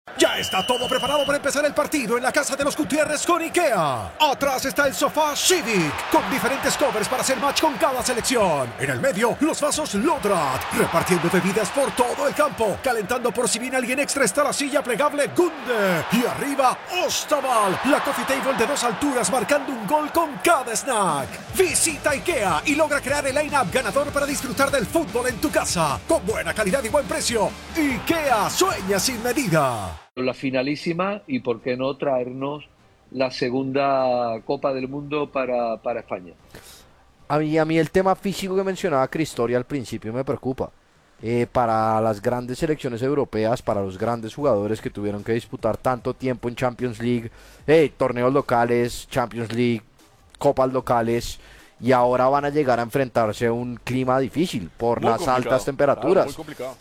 Ya está todo preparado para empezar el partido en la casa de los Gutiérrez con IKEA. Atrás está el sofá Civic, con diferentes covers para hacer match con cada selección. En el medio, los vasos Lodrat, repartiendo bebidas por todo el campo. Calentando por si viene alguien extra está la silla plegable Gunde. Y arriba, Ostaval, la coffee table de 2 alturas marcando un gol con cada snack. Visita IKEA y logra crear el line-up ganador para disfrutar del fútbol en tu casa. Con buena calidad y buen precio. IKEA sueña sin medida. La finalísima y por qué no traernos la segunda Copa del Mundo para España. A mí el tema físico que mencionaba Cristóbal al principio me preocupa. Para las grandes selecciones europeas, para los grandes jugadores que tuvieron que disputar tanto tiempo en Champions League, torneos locales, Champions League, copas locales, y ahora van a llegar a enfrentarse a un clima difícil por Muy las complicado. altas temperaturas. Claro, muy complicado.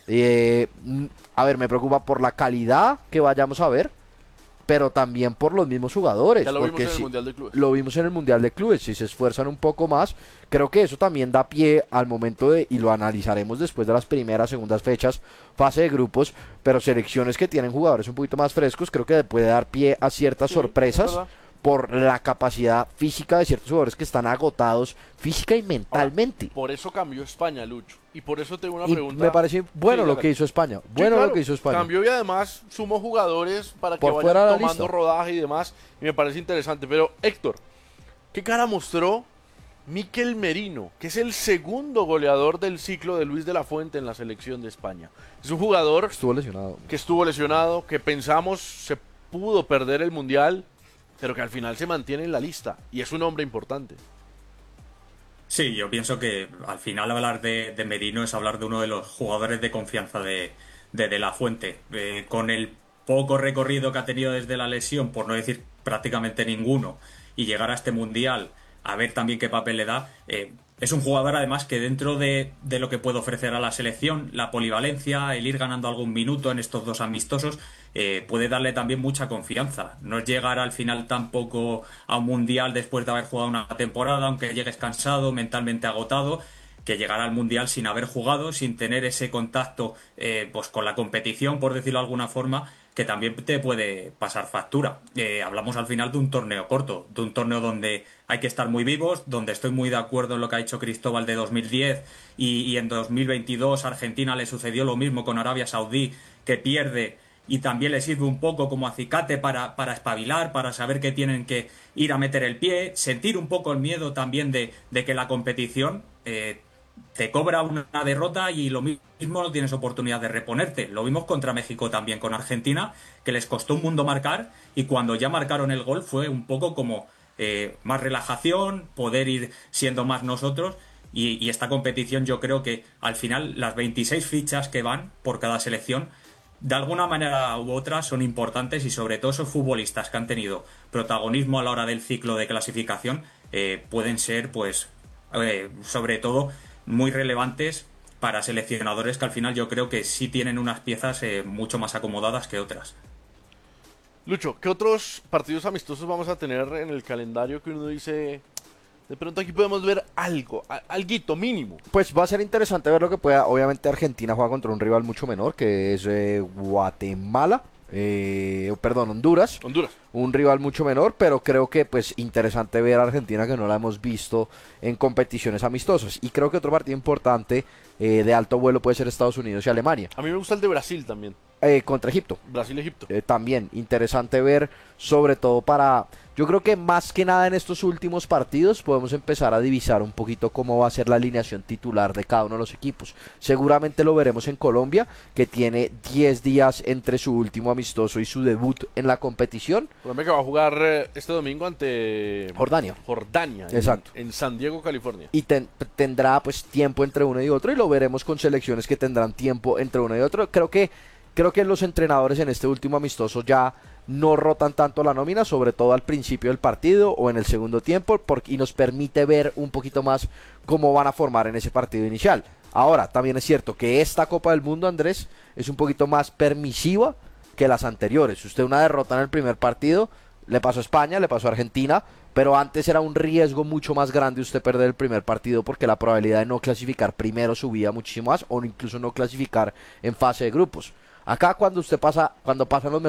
A ver, me preocupa por la calidad que vayamos a ver, pero también por los mismos jugadores. Ya lo vimos porque en el si- Mundial de Clubes. Lo vimos en el Mundial de Clubes, si se esfuerzan un poco más, creo que eso también da pie al momento de, y lo analizaremos después de las primeras, segundas fechas, fase de grupos, pero selecciones que tienen jugadores un poquito más frescos, creo que puede dar pie a ciertas Sí, sorpresas es verdad. por la capacidad física de ciertos jugadores que están agotados física y mentalmente. Por eso cambió España, Lucho. Y por eso tengo una Y pregunta. me parece bueno Sí, lo dale. que hizo España. Sí, Bueno claro, lo que hizo España. Cambió y además sumó jugadores para que Por fuera vayan de la tomando lista. rodaje y demás. Y me parece interesante. Pero, Héctor, ¿qué cara mostró Mikel Merino, que es el segundo goleador del ciclo de Luis de la Fuente en la selección de España? Es un jugador Estuvo lesionado. que estuvo lesionado, que pensamos se pudo perder el Mundial, pero que al final se mantiene en la lista. Y es un hombre importante. Sí, yo pienso que al final hablar de Merino es hablar de uno de los jugadores de confianza de la Fuente. Con el poco recorrido que ha tenido desde la lesión, por no decir prácticamente ninguno, y llegar a este Mundial, a ver también qué papel le da, es un jugador además que dentro de lo que puede ofrecer a la selección, la polivalencia, el ir ganando algún minuto en estos 2 amistosos, puede darle también mucha confianza. No es llegar al final tampoco a un Mundial después de haber jugado una temporada, aunque llegues cansado, mentalmente agotado, que llegar al Mundial sin haber jugado, sin tener ese contacto pues con la competición, por decirlo de alguna forma, que también te puede pasar factura. Hablamos al final de un torneo corto, de un torneo donde hay que estar muy vivos, donde estoy muy de acuerdo en lo que ha dicho Cristóbal de 2010 y en 2022 a Argentina le sucedió lo mismo con Arabia Saudí, que pierde y también le sirve un poco como acicate para espabilar, para saber que tienen que ir a meter el pie, sentir un poco el miedo también de que la competición te cobra una derrota y lo mismo no tienes oportunidad de reponerte. Lo vimos contra México también con Argentina, que les costó un mundo marcar y cuando ya marcaron el gol fue un poco como más relajación, poder ir siendo más nosotros y esta competición yo creo que al final las 26 fichas que van por cada selección de alguna manera u otra son importantes y sobre todo esos futbolistas que han tenido protagonismo a la hora del ciclo de clasificación pueden ser pues sobre todo muy relevantes para seleccionadores que al final yo creo que sí tienen unas piezas mucho más acomodadas que otras. Lucho, ¿qué otros partidos amistosos vamos a tener en el calendario que uno dice, de pronto aquí podemos ver algo, alguito mínimo? Pues va a ser interesante ver lo que pueda. Obviamente Argentina juega contra un rival mucho menor, que es Guatemala. Honduras. Honduras. Un rival mucho menor, pero creo que pues interesante ver a Argentina, que no la hemos visto en competiciones amistosas. Y creo que otro partido importante de alto vuelo puede ser Estados Unidos y Alemania. A mí me gusta el de Brasil también. Contra Egipto. Brasil-Egipto. También interesante ver, sobre todo para... Yo creo que más que nada en estos últimos partidos podemos empezar a divisar un poquito cómo va a ser la alineación titular de cada uno de los equipos. Seguramente lo veremos en Colombia, que tiene 10 días entre su último amistoso y su debut en la competición. Colombia que va a jugar este domingo ante Jordania. Jordania. Exacto. En San Diego, California. Y tendrá pues tiempo entre uno y otro, y lo veremos con selecciones que tendrán tiempo entre uno y otro. Creo que los entrenadores en este último amistoso ya no rotan tanto la nómina, sobre todo al principio del partido o en el segundo tiempo, y nos permite ver un poquito más cómo van a formar en ese partido inicial. Ahora, también es cierto que esta Copa del Mundo, Andrés, es un poquito más permisiva que las anteriores. Usted una derrota en el primer partido, le pasó a España, le pasó a Argentina, pero antes era un riesgo mucho más grande usted perder el primer partido, porque la probabilidad de no clasificar primero subía muchísimo más, o incluso no clasificar en fase de grupos. Acá cuando pasan los